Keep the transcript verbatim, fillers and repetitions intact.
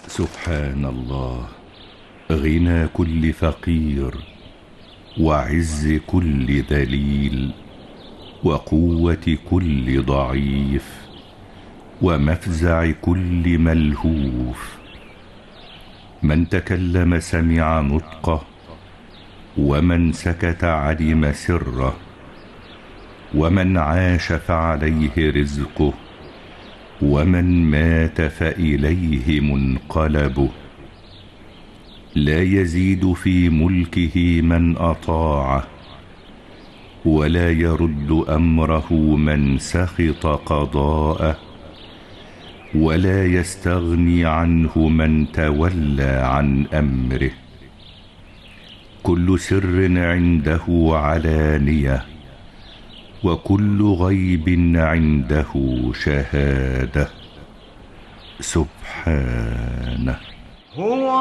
سبحان الله، غنى كل فقير، وعز كل ذليل، وقوة كل ضعيف، ومفزع كل ملهوف. من تكلم سمع نطقه، ومن سكت علم سره، ومن عاش فعليه رزقه، ومن مات فإليه منقلبه. لا يزيد في ملكه من أطاعه، ولا يرد أمره من سخط قضاءه، ولا يستغني عنه من تولى عن أمره. كل سر عنده علانية، وكل غيب عنده شهادة. سبحانه. هو